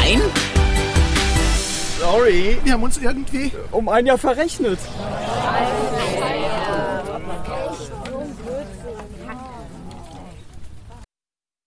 Nein? Sorry, wir haben uns irgendwie um ein Jahr verrechnet.